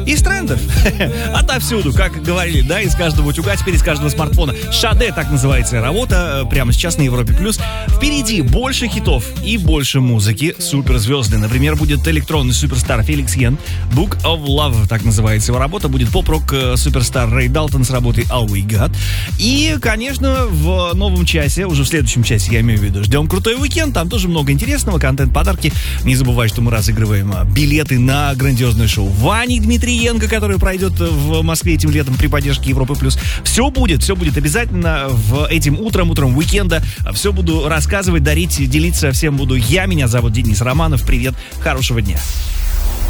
из трендов. Отовсюду, как говорили, да, из каждого утюга, теперь из каждого смартфона. Шаде, так называется работа, прямо сейчас на Европе+. Впереди больше хитов и больше музыки. Суперзвезды. Например, будет электронный суперстар Феликс Йен. Book of Love, так называется его работа. Будет поп-рок суперстар Рэй Далтон с работой All We Got. И, конечно, в новом часе, уже в следующем часе, я имею в виду, ждем крутой уикенд. Там тоже много интересного, контент, подарки. Не забывай, что мы разыгрываем билеты на грандиозное шоу Вани Дмитриенко, которое пройдет в Москве этим летом при поддержке Европы+. Все будет обязательно этим утром уикенда. Все буду рассказывать, дарить, делиться всем буду я. Меня зовут Денис Романов. Привет, хорошего дня.